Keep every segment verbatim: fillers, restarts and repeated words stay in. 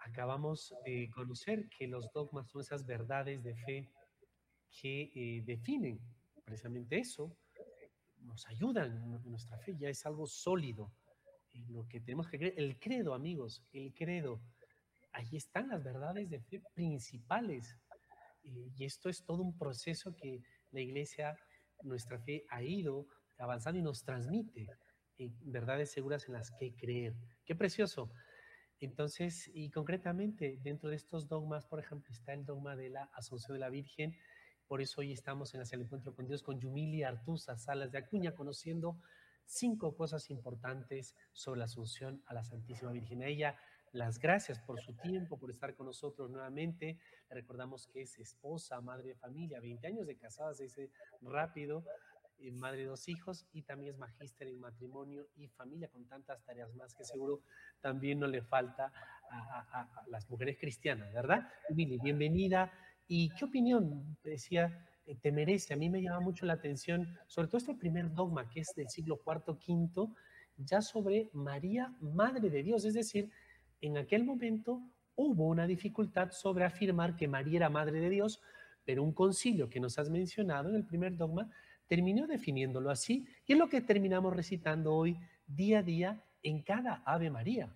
Acabamos de conocer que los dogmas son esas verdades de fe que eh, definen precisamente eso, nos ayudan en nuestra fe, ya es algo sólido en lo que tenemos que creer. El credo, amigos, el credo, ahí están las verdades de fe principales. Eh, y esto es todo un proceso que la iglesia, nuestra fe, ha ido avanzando y nos transmite eh, verdades seguras en las que creer. Qué precioso. Entonces, y concretamente, dentro de estos dogmas, por ejemplo, está el dogma de la Asunción de la Virgen. Por eso hoy estamos en Hacia el Encuentro con Dios con Yumili Artuza Salas de Acuña, conociendo cinco cosas importantes sobre la Asunción a la Santísima Virgen. A ella, las gracias por su tiempo, por estar con nosotros nuevamente. Le recordamos que es esposa, madre de familia, veinte años de casada, se dice rápido, eh, madre de dos hijos, y también es magíster en matrimonio y familia, con tantas tareas más que seguro también no le falta a, a, a las mujeres cristianas, ¿verdad? Mili, bienvenida. ¿Y qué opinión, decía, eh, te merece? A mí me llama mucho la atención, sobre todo este primer dogma, que es del siglo cuarto, quinto, ya sobre María, Madre de Dios. Es decir, en aquel momento hubo una dificultad sobre afirmar que María era Madre de Dios, pero un concilio que nos has mencionado en el primer dogma terminó definiéndolo así, y es lo que terminamos recitando hoy día a día en cada Ave María.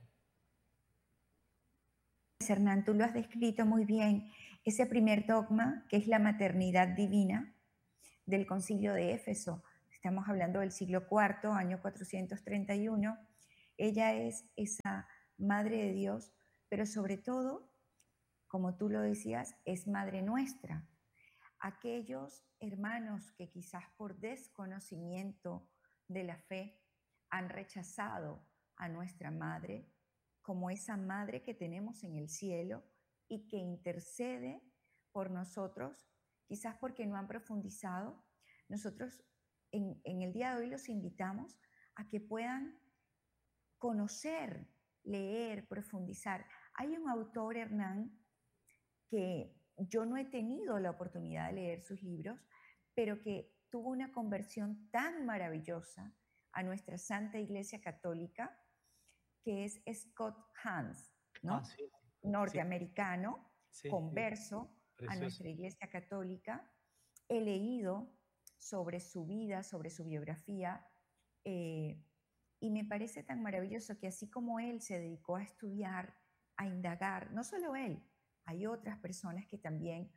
Hernán, tú lo has descrito muy bien. Ese primer dogma, que es la maternidad divina del concilio de Éfeso, estamos hablando del siglo cuarto, año cuatrocientos treinta y uno, ella es esa Madre de Dios, pero sobre todo, como tú lo decías, es Madre nuestra. Aquellos hermanos que quizás por desconocimiento de la fe han rechazado a nuestra Madre como esa Madre que tenemos en el cielo y que intercede por nosotros, quizás porque no han profundizado. Nosotros en, en el día de hoy los invitamos a que puedan conocer, leer, profundizar. Hay un autor, Hernán, que yo no he tenido la oportunidad de leer sus libros, pero que tuvo una conversión tan maravillosa a nuestra Santa Iglesia Católica, que es Scott Hans, ¿no? Ah, sí, sí, Norteamericano, sí, sí, converso a precioso. nuestra Iglesia Católica. He leído sobre su vida, sobre su biografía, eh, y me parece tan maravilloso que así como él se dedicó a estudiar, a indagar, no solo él, hay otras personas que también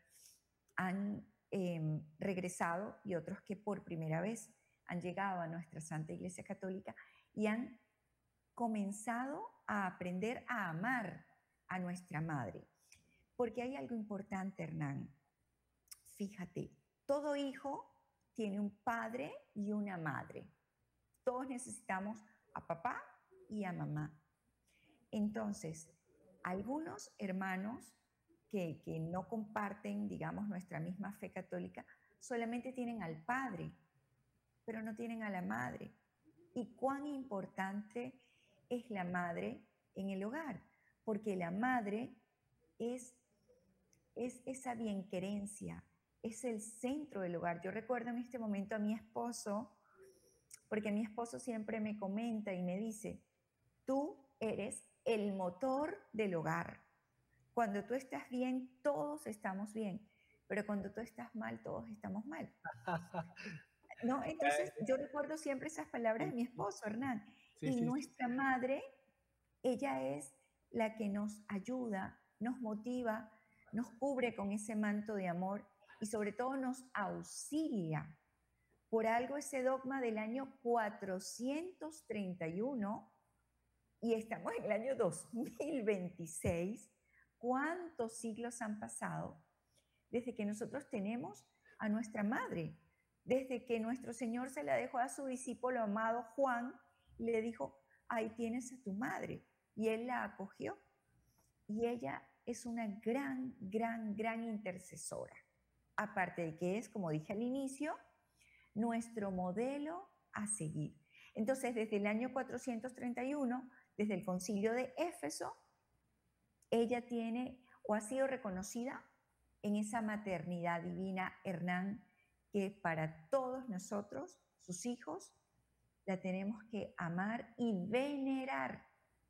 han eh, regresado y otros que por primera vez han llegado a nuestra Santa Iglesia Católica y han comenzado a aprender a amar a nuestra Madre. Porque hay algo importante, Hernán. Fíjate, todo hijo tiene un padre y una madre. Todos necesitamos a papá y a mamá. Entonces, algunos hermanos que, que no comparten, digamos, nuestra misma fe católica, solamente tienen al padre, pero no tienen a la madre. Y cuán importante es la madre en el hogar, porque la madre es, es esa bienquerencia, es el centro del hogar. Yo recuerdo en este momento a mi esposo, porque mi esposo siempre me comenta y me dice, tú eres el motor del hogar. Cuando tú estás bien, todos estamos bien, pero cuando tú estás mal, todos estamos mal. ¿No? Entonces, yo recuerdo siempre esas palabras de mi esposo, Hernán. Sí, Y sí, sí. nuestra madre, ella es la que nos ayuda, nos motiva, nos cubre con ese manto de amor y sobre todo nos auxilia. Por algo ese dogma del año cuatrocientos treinta y uno, y estamos en el año dos mil veintiséis, ¿cuántos siglos han pasado desde que nosotros tenemos a nuestra madre? Desde que nuestro Señor se la dejó a su discípulo amado Juan, le dijo, ahí tienes a tu madre. Y él la acogió. Y ella es una gran, gran, gran intercesora. Aparte de que es, como dije al inicio, nuestro modelo a seguir. Entonces, desde el año cuatrocientos treinta y uno, desde el concilio de Éfeso, ella tiene o ha sido reconocida en esa maternidad divina, Hernán, que para todos nosotros, sus hijos, la tenemos que amar y venerar.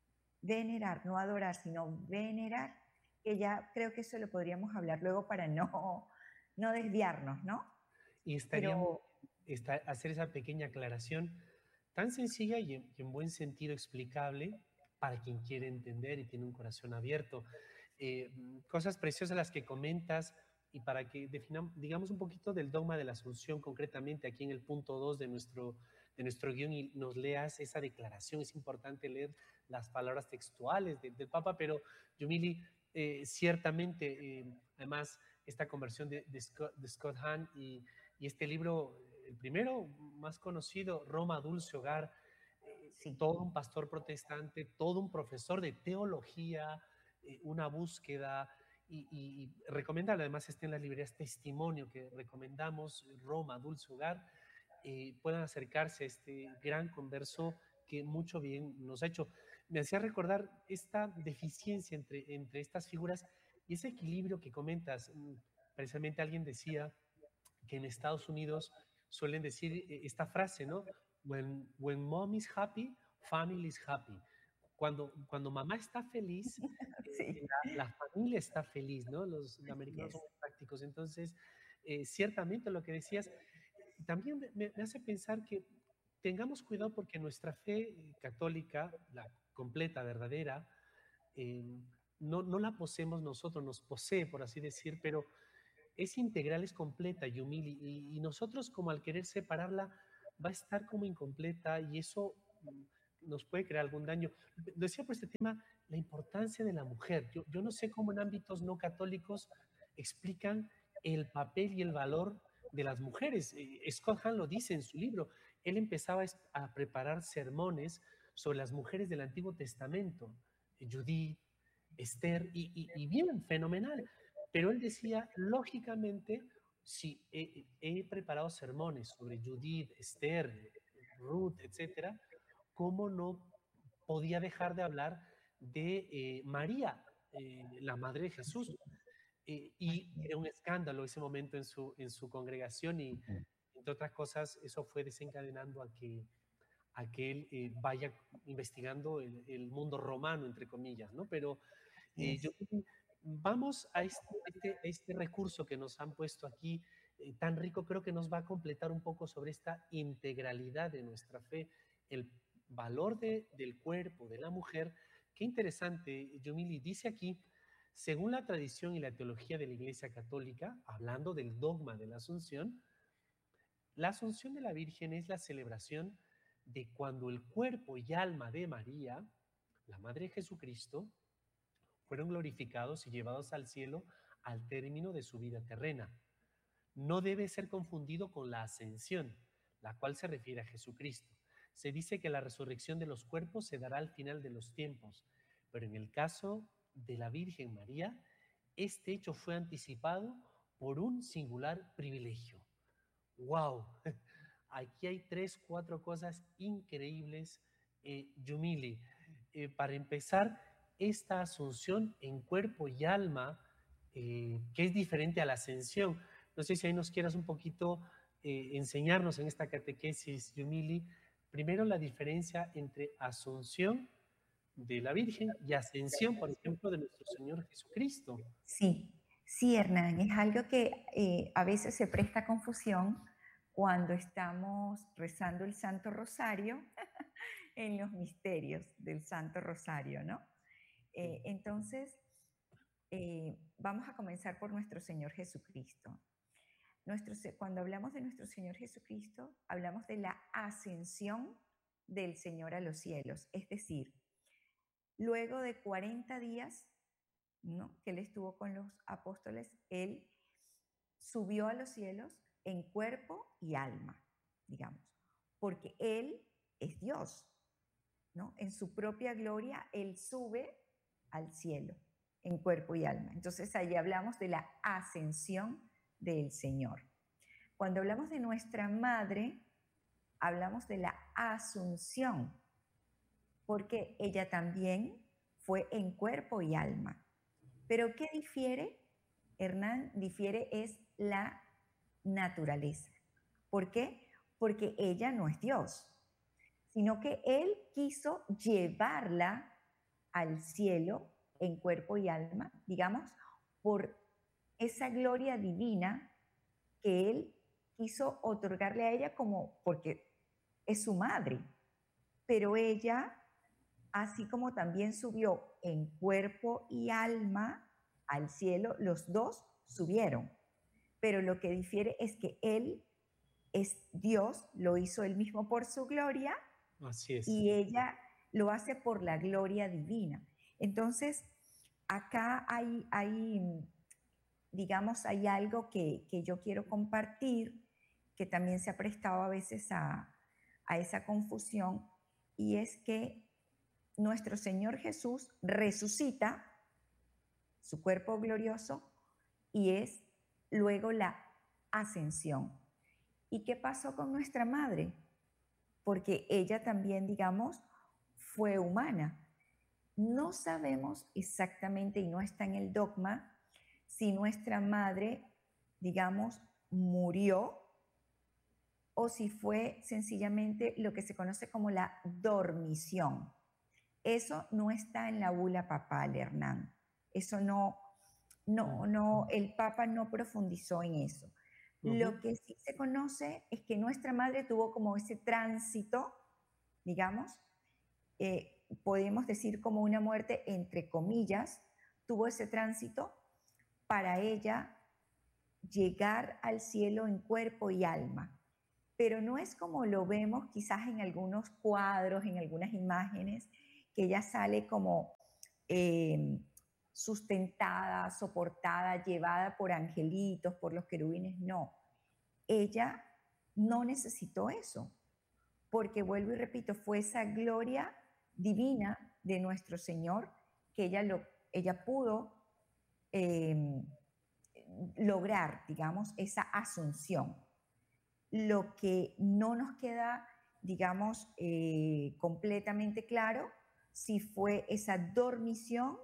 venerar, no adorar, sino venerar, que ya creo que eso lo podríamos hablar luego para no, no desviarnos, ¿no? Y estaría muy Pero bien esta- hacer esa pequeña aclaración tan sencilla y en, y en buen sentido explicable para quien quiere entender y tiene un corazón abierto. Eh, mm, cosas preciosas las que comentas y para que definamos, digamos un poquito del dogma de la Asunción concretamente aquí en el punto dos de nuestro, de nuestro guión y nos leas esa declaración. Es importante leer las palabras textuales de- del Papa, pero Yumili, eh, ciertamente, eh, además, esta conversión de, de Scott, de Scott Hahn y, y este libro, el primero más conocido, Roma, Dulce Hogar, eh, sí, todo un pastor protestante, todo un profesor de teología, eh, una búsqueda, y, y, y recomendable, además está en las librerías Testimonio, que recomendamos, Roma, Dulce Hogar, eh, puedan acercarse a este gran converso que mucho bien nos ha hecho. Me hacía recordar esta deficiencia entre, entre estas figuras y ese equilibrio que comentas. Mm, Precisamente alguien decía que en Estados Unidos suelen decir eh, esta frase, ¿no? When, when mom is happy, family is happy. Cuando, cuando mamá está feliz, eh, sí, la, la familia está feliz, ¿no? Los así americanos son es. muy prácticos. Entonces, eh, ciertamente lo que decías, también me, me hace pensar que tengamos cuidado porque nuestra fe eh, católica, la completa, verdadera, eh, no, no la poseemos nosotros, nos posee, por así decir, pero es integral, es completa y humilde, y, y nosotros como al querer separarla va a estar como incompleta y eso mm, nos puede crear algún daño. Decía por este tema la importancia de la mujer. Yo, yo no sé cómo en ámbitos no católicos explican el papel y el valor de las mujeres. Eh, Scott Hahn lo dice en su libro. Él empezaba a preparar sermones sobre las mujeres del Antiguo Testamento, Judith, Esther, y, y, y bien, fenomenal. Pero él decía, lógicamente, si he, he preparado sermones sobre Judith, Esther, Ruth, etcétera, ¿cómo no podía dejar de hablar de eh, María, eh, la madre de Jesús? Eh, y Así es. era un escándalo ese momento en su, en su congregación y, entre otras cosas, eso fue desencadenando a que, a que él eh, vaya investigando el, el, mundo romano, entre comillas, ¿no? Pero Así eh, yo es. vamos a este, este, este, recurso que nos han puesto aquí, eh, tan rico, creo que nos va a completar un poco sobre esta integralidad de nuestra fe, el valor de, del cuerpo de la mujer. Qué interesante, Yumili, dice aquí, según la tradición y la teología de la Iglesia Católica, hablando del dogma de la Asunción, la Asunción de la Virgen es la celebración de cuando el cuerpo y alma de María, la Madre de Jesucristo, fueron glorificados y llevados al cielo al término de su vida terrena. No debe ser confundido con la ascensión, la cual se refiere a Jesucristo. Se dice que la resurrección de los cuerpos se dará al final de los tiempos, pero en el caso de la Virgen María, este hecho fue anticipado por un singular privilegio. ¡Wow! Aquí hay tres, cuatro cosas increíbles, eh, Yumili. Eh, para empezar, esta asunción en cuerpo y alma, eh, que es diferente a la ascensión. No sé si ahí nos quieras un poquito eh, enseñarnos en esta catequesis, Yumili, primero la diferencia entre asunción de la Virgen y ascensión, por ejemplo, de nuestro Señor Jesucristo. Sí, sí, Hernán, es algo que eh, a veces se presta confusión cuando estamos rezando el Santo Rosario en los misterios del Santo Rosario, ¿no? Eh, Sí. entonces, eh, vamos a comenzar por nuestro Señor Jesucristo. Nuestro, cuando hablamos de nuestro Señor Jesucristo, hablamos de la ascensión del Señor a los cielos, es decir, luego de cuarenta días, ¿no?, que Él estuvo con los apóstoles, Él subió a los cielos en cuerpo y alma, digamos, porque Él es Dios, ¿no? En su propia gloria, Él sube al cielo en cuerpo y alma. Entonces, ahí hablamos de la ascensión del Señor. Cuando hablamos de nuestra madre, hablamos de la asunción, porque ella también fue en cuerpo y alma. Pero ¿qué difiere? Hernán, difiere es la naturaleza. ¿Por qué? Porque ella no es Dios, sino que Él quiso llevarla al cielo en cuerpo y alma, digamos, por esa gloria divina que Él quiso otorgarle a ella como porque es su madre. Pero ella, así como también subió en cuerpo y alma al cielo, los dos subieron. Pero lo que difiere es que Él es Dios, lo hizo Él mismo por su gloria, Así es. y ella lo hace por la gloria divina. Entonces, acá hay, hay digamos, hay algo que, que yo quiero compartir, que también se ha prestado a veces a, a esa confusión, y es que nuestro Señor Jesús resucita su cuerpo glorioso y es luego la ascensión. ¿Y qué pasó con nuestra madre? Porque ella también, digamos, fue humana. No sabemos exactamente, y no está en el dogma, si nuestra madre, digamos, murió o si fue sencillamente lo que se conoce como la dormición. Eso no está en la bula papal, Hernán. Eso no, no, no, el Papa no profundizó en eso. Ujú. Lo que sí se conoce es que nuestra madre tuvo como ese tránsito, digamos, eh, podemos decir como una muerte entre comillas, tuvo ese tránsito para ella llegar al cielo en cuerpo y alma. Pero no es como lo vemos quizás en algunos cuadros, en algunas imágenes, que ella sale como eh, sustentada, soportada, llevada por angelitos, por los querubines. No, ella no necesitó eso, porque vuelvo y repito, fue esa gloria divina de nuestro Señor que ella, lo, ella pudo eh, lograr, digamos, esa asunción. Lo que no nos queda, digamos, eh, completamente claro si fue esa dormición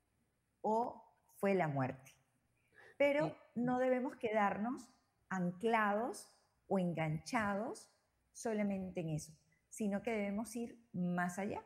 o fue la muerte. Pero Y no debemos quedarnos anclados o enganchados solamente en eso, sino que debemos ir más allá.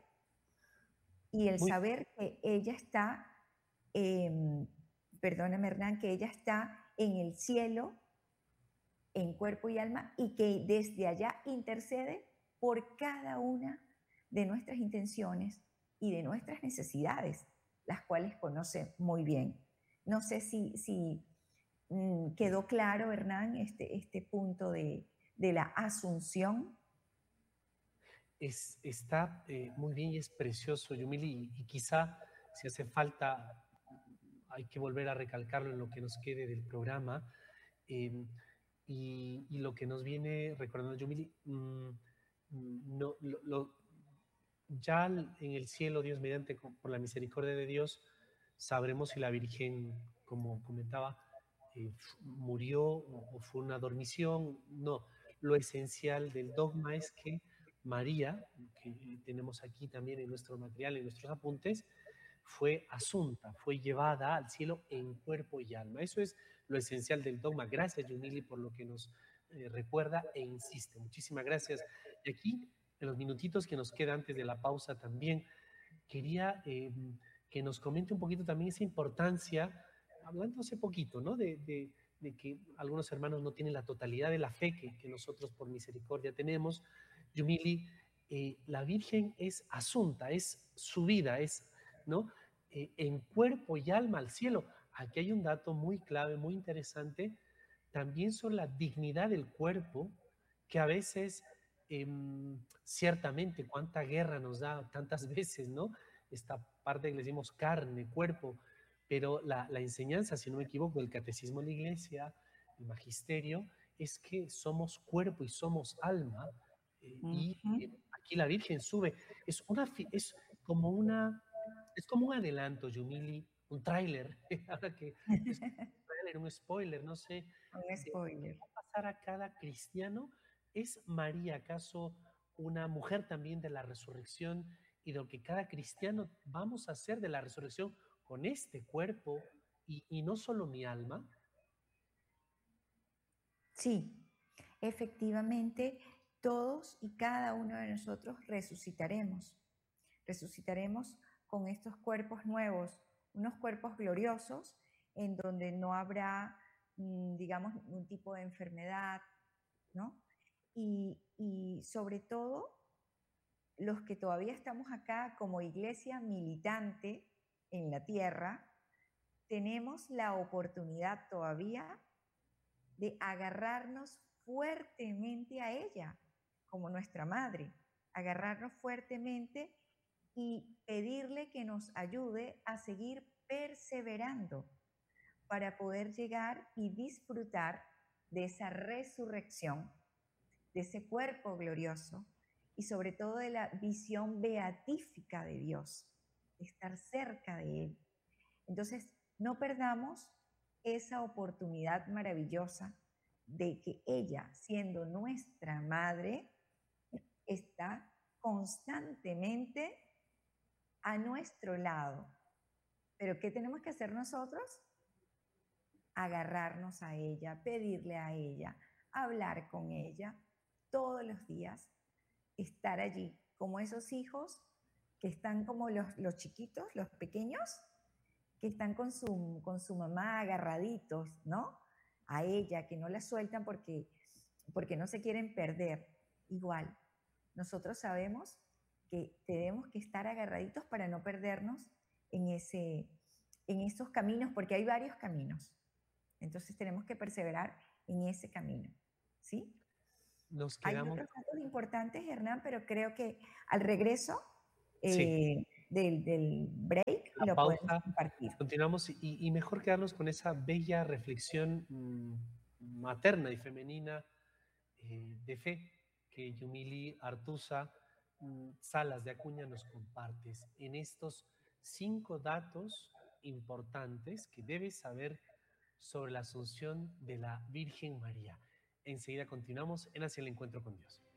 Y el muy, saber que ella está, eh, perdóname Hernán, que ella está en el cielo, en cuerpo y alma, y que desde allá intercede por cada una de nuestras intenciones y de nuestras necesidades, las cuales conoce muy bien. No sé si, si mmm, quedó claro, Hernán, este, este punto de, de la asunción. es, está eh, muy bien y es precioso, Yumili, y, y quizá si hace falta, hay que volver a recalcarlo en lo que nos quede del programa. eh, y, y, lo que nos viene recordando, Yumili, mmm, no, lo, lo, ya en el cielo, Dios mediante, por la misericordia de Dios, sabremos si la Virgen, como comentaba, eh, murió o fue una dormición. No, lo esencial del dogma es que María, que tenemos aquí también en nuestro material, en nuestros apuntes, fue asunta, fue llevada al cielo en cuerpo y alma. Eso es lo esencial del dogma. Gracias, Yunili, por lo que nos eh, recuerda e insiste. Muchísimas gracias. Y aquí, en los minutitos que nos queda antes de la pausa también, quería eh, que nos comente un poquito también esa importancia, hablando hace poquito, ¿no? De, de, de, que algunos hermanos no tienen la totalidad de la fe que, que nosotros por misericordia tenemos. Yumili, eh, la Virgen es asunta, es subida, es, ¿no? Eh, en cuerpo y alma al cielo. Aquí hay un dato muy clave, muy interesante, también sobre la dignidad del cuerpo, que a veces, eh, ciertamente, cuánta guerra nos da tantas veces, ¿no? Esta parte que le decimos carne, cuerpo, pero la, la enseñanza, si no me equivoco, del catecismo de la iglesia, el magisterio, es que somos cuerpo y somos alma, eh, Uh y -huh. eh, aquí la Virgen sube. Es, una, es como una, es como un adelanto, Yumili, un tráiler, ahora que es un tráiler, un spoiler, no sé, Un de lo que spoiler. va a pasar a cada cristiano. ¿Es María acaso una mujer también de la resurrección y de lo que cada cristiano vamos a hacer de la resurrección con este cuerpo y, y no solo mi alma? Sí, efectivamente, todos y cada uno de nosotros resucitaremos. Resucitaremos con estos cuerpos nuevos, unos cuerpos gloriosos en donde no habrá, mm, digamos, un tipo de enfermedad, ¿no? Y, y sobre todo, los que todavía estamos acá como iglesia militante en la tierra, tenemos la oportunidad todavía de agarrarnos fuertemente a ella, como nuestra madre, agarrarnos fuertemente y pedirle que nos ayude a seguir perseverando para poder llegar y disfrutar de esa resurrección, de ese cuerpo glorioso y sobre todo de la visión beatífica de Dios, de estar cerca de Él. Entonces, no perdamos esa oportunidad maravillosa de que ella, siendo nuestra madre, está constantemente a nuestro lado. Pero ¿qué tenemos que hacer nosotros? Agarrarnos a ella, pedirle a ella, hablar con ella todos los días, estar allí, como esos hijos que están como los, los chiquitos, los pequeños, que están con su, con su mamá agarraditos, ¿no? A ella, que no la sueltan porque, porque no se quieren perder. Igual, nosotros sabemos que tenemos que estar agarraditos para no perdernos en, ese, en esos caminos, porque hay varios caminos. Entonces tenemos que perseverar en ese camino, ¿sí? Nos Hay quedamos, otros datos importantes, Hernán, pero creo que al regreso sí, eh, del, del break la lo podemos pausa, compartir. continuamos y, y mejor quedarnos con esa bella reflexión mmm, materna y femenina eh, de fe que Yumili Artusa mmm, Salas de Acuña nos compartes en estos cinco datos importantes que debes saber sobre la asunción de la Virgen María. Enseguida continuamos en Hacia el Encuentro con Dios.